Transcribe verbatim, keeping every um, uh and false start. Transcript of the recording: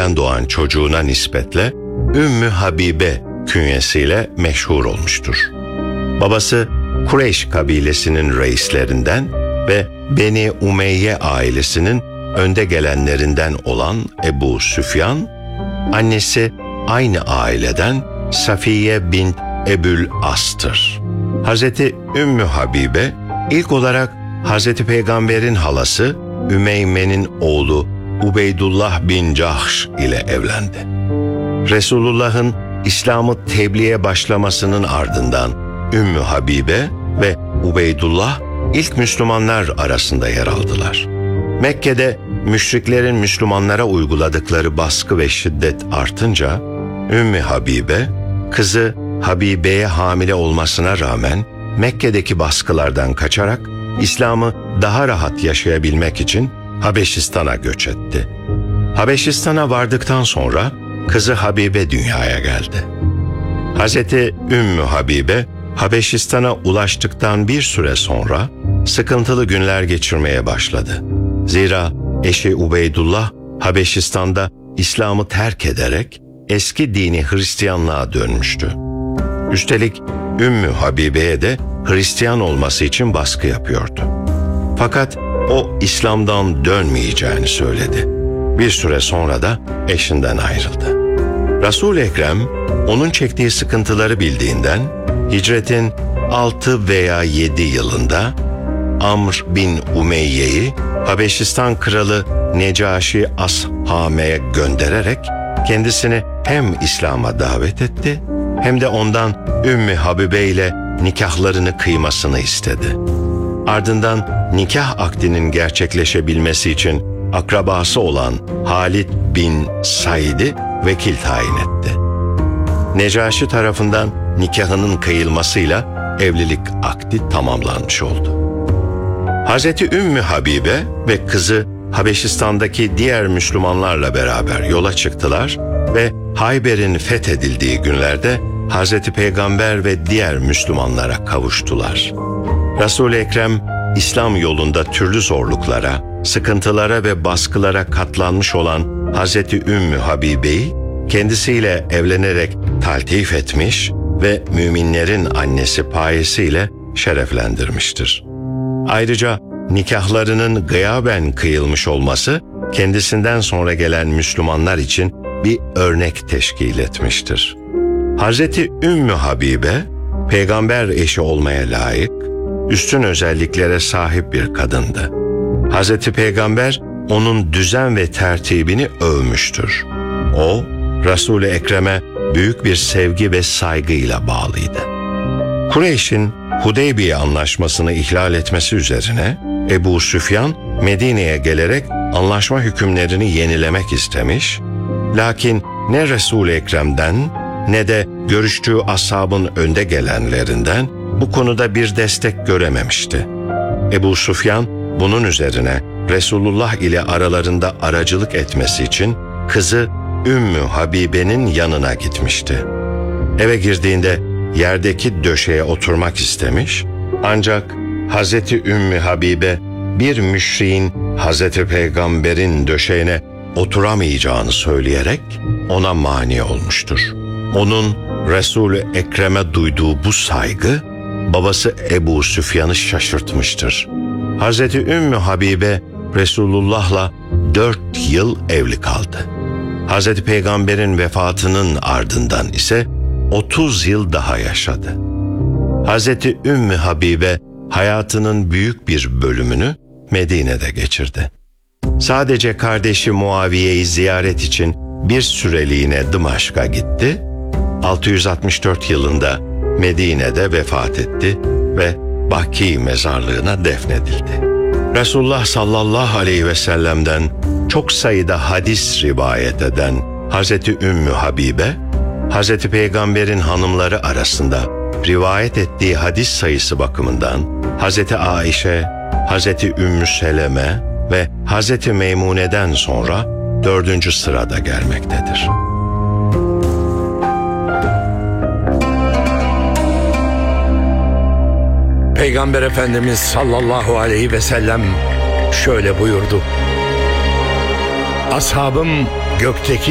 Peygamberden doğan çocuğuna nispetle Ümmü Habibe künyesiyle meşhur olmuştur. Babası Kureyş kabilesinin reislerinden ve Beni Umeyye ailesinin önde gelenlerinden olan Ebu Süfyan, annesi aynı aileden Safiye bint Ebül As'tır. Hazreti Ümmü Habibe ilk olarak Hazreti Peygamber'in halası Ümeyme'nin oğlu Ubeydullah bin Cahş ile evlendi. Resulullah'ın İslam'ı tebliğe başlamasının ardından Ümmü Habibe ve Ubeydullah ilk Müslümanlar arasında yer aldılar. Mekke'de müşriklerin Müslümanlara uyguladıkları baskı ve şiddet artınca Ümmü Habibe, kızı Habibe'ye hamile olmasına rağmen Mekke'deki baskılardan kaçarak İslam'ı daha rahat yaşayabilmek için Habeşistan'a göç etti. Habeşistan'a vardıktan sonra kızı Habibe dünyaya geldi. Hazreti Ümmü Habibe, Habeşistan'a ulaştıktan bir süre sonra sıkıntılı günler geçirmeye başladı. Zira eşi Ubeydullah Habeşistan'da İslam'ı terk ederek eski dini Hristiyanlığa dönmüştü. Üstelik Ümmü Habibe'ye de Hristiyan olması için baskı yapıyordu. Fakat o İslam'dan dönmeyeceğini söyledi. Bir süre sonra da eşinden ayrıldı. Resul-i Ekrem onun çektiği sıkıntıları bildiğinden hicretin altı veya yedi yılında Amr bin Umeyye'yi Habeşistan kralı Necaşi Ashame'ye göndererek kendisini hem İslam'a davet etti hem de ondan Ümmü Habibe ile nikahlarını kıymasını istedi. Ardından nikah akdinin gerçekleşebilmesi için akrabası olan Halid bin Said'i vekil tayin etti. Necaşi tarafından nikahının kıyılmasıyla evlilik akdi tamamlanmış oldu. Hazreti Ümmü Habibe ve kızı Habeşistan'daki diğer Müslümanlarla beraber yola çıktılar ve Hayber'in fethedildiği günlerde Hazreti Peygamber ve diğer Müslümanlara kavuştular. Resul-i Ekrem İslam yolunda türlü zorluklara, sıkıntılara ve baskılara katlanmış olan Hazreti Ümmü Habibe'yi kendisiyle evlenerek taltif etmiş ve müminlerin annesi payesiyle şereflendirmiştir. Ayrıca nikahlarının gıyaben kıyılmış olması kendisinden sonra gelen Müslümanlar için bir örnek teşkil etmiştir. Hazreti Ümmü Habibe, peygamber eşi olmaya layık, üstün özelliklere sahip bir kadındı. Hazreti Peygamber onun düzen ve tertibini övmüştür. O, Resul-i Ekrem'e büyük bir sevgi ve saygıyla bağlıydı. Kureyş'in Hudeybiye anlaşmasını ihlal etmesi üzerine Ebu Süfyan Medine'ye gelerek anlaşma hükümlerini yenilemek istemiş, lakin ne Resul-i Ekrem'den ne de görüştüğü ashabın önde gelenlerinden bu konuda bir destek görememişti. Ebu Süfyan bunun üzerine Resulullah ile aralarında aracılık etmesi için kızı Ümmü Habibe'nin yanına gitmişti. Eve girdiğinde yerdeki döşeye oturmak istemiş, ancak Hazreti Ümmü Habibe bir müşriğin Hazreti Peygamber'in döşeğine oturamayacağını söyleyerek ona mani olmuştur. Onun Resul-i Ekrem'e duyduğu bu saygı babası Ebu Süfyan'ı şaşırtmıştır. Hazreti Ümmü Habibe Resulullah'la dört yıl evli kaldı. Hazreti Peygamber'in vefatının ardından ise otuz yıl daha yaşadı. Hazreti Ümmü Habibe hayatının büyük bir bölümünü Medine'de geçirdi. Sadece kardeşi Muaviye'yi ziyaret için bir süreliğine Dımaşk'a gitti. altı yüz altmış dört yılında Medine'de vefat etti ve Baki mezarlığına defnedildi. Resulullah sallallahu aleyhi ve sellem'den çok sayıda hadis rivayet eden Hazreti Ümmü Habibe, Hazreti Peygamber'in hanımları arasında rivayet ettiği hadis sayısı bakımından Hazreti Aişe, Hazreti Ümmü Seleme ve Hazreti Meymune'den sonra dördüncü sırada gelmektedir. Peygamber Efendimiz sallallahu aleyhi ve sellem şöyle buyurdu: Ashabım gökteki